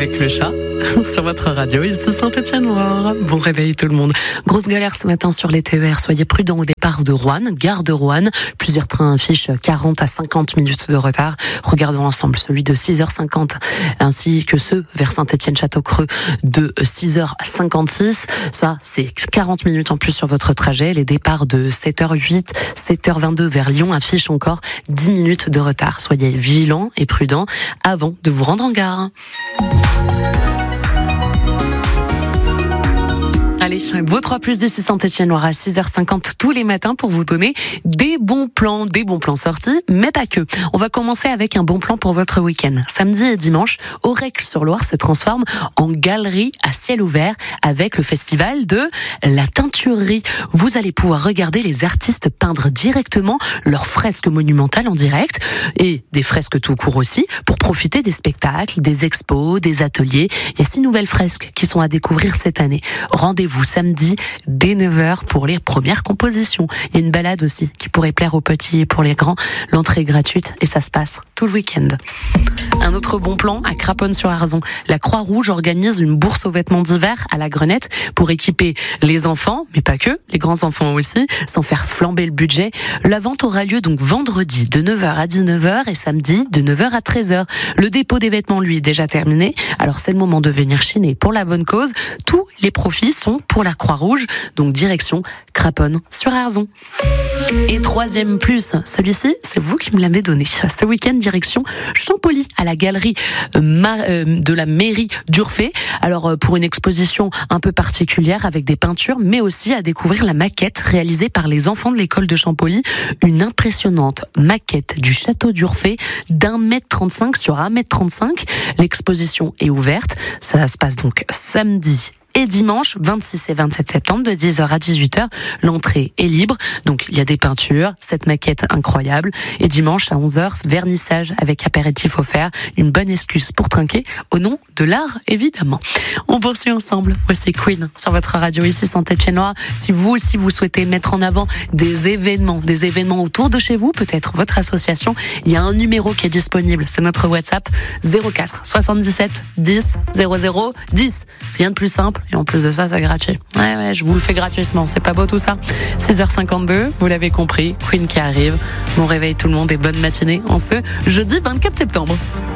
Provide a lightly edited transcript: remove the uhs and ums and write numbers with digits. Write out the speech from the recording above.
avec le chat sur votre radio, ici Saint-Étienne-Loire. Bon réveil tout le monde. Grosse galère ce matin sur les TER. Soyez prudents au départ de Roanne, gare de Roanne. Plusieurs trains affichent 40 à 50 minutes de retard. Regardons ensemble celui de 6h50 ainsi que ceux vers Saint-Étienne-Château-Creux de 6h56. Ça, c'est 40 minutes en plus sur votre trajet. Les départs de 7h08, 7h22 vers Lyon affichent encore 10 minutes de retard. Soyez vigilants et prudents avant de vous rendre en gare. Allez, vos 3+10 ici Saint-Étienne-Loire à 6h50 tous les matins pour vous donner des bons plans sortis, mais pas que. On va commencer avec un bon plan pour votre week-end. Samedi et dimanche, Aurec-sur-Loire se transforme en galerie à ciel ouvert avec le festival de la teinturerie. Vous allez pouvoir regarder les artistes peindre directement leurs fresques monumentales en direct et des fresques tout court aussi pour profiter des spectacles, des expos, des ateliers. Il y a 6 nouvelles fresques qui sont à découvrir cette année. Rendez-vous samedi dès 9h pour les premières compositions. Il y a une balade aussi qui pourrait plaire aux petits et pour les grands. L'entrée est gratuite et ça se passe tout le week-end. Un autre bon plan à Craponne-sur-Arzon. La Croix-Rouge organise une bourse aux vêtements d'hiver à la Grenette pour équiper les enfants, mais pas que, les grands enfants aussi, sans faire flamber le budget. La vente aura lieu donc vendredi de 9h à 19h et samedi de 9h à 13h. Le dépôt des vêtements, lui, est déjà terminé. Alors c'est le moment de venir chiner pour la bonne cause. Tous les profits sont pour la Croix-Rouge, donc direction Craponne-sur-Arzon. Et troisième plus, celui-ci, c'est vous qui me l'avez donné. Ce week-end, direction Champolly, à la galerie de la mairie d'Urfé. Alors, pour une exposition un peu particulière avec des peintures, mais aussi à découvrir la maquette réalisée par les enfants de l'école de Champolly. Une impressionnante maquette du château d'Urfé d'1,35 m sur 1,35 m. L'exposition est ouverte. Ça se passe donc samedi et dimanche, 26 et 27 septembre, de 10h à 18h. L'entrée est libre, donc il y a des peintures, cette maquette incroyable. Et dimanche à 11h, vernissage avec apéritif offert. Une bonne excuse pour trinquer au nom de l'art, évidemment. On poursuit ensemble. Voici Queen sur votre radio ici Saint-Étienne-Loire. Si vous aussi vous souhaitez mettre en avant des événements autour de chez vous, peut-être votre association, il y a un numéro qui est disponible. C'est notre WhatsApp 04 77 10 00 10. Rien de plus simple. Et en plus de ça, c'est gratuit. Ouais, je vous le fais gratuitement. C'est pas beau tout ça. 6h52, vous l'avez compris. Queen qui arrive. Bon réveil tout le monde et bonne matinée en ce jeudi 24 septembre.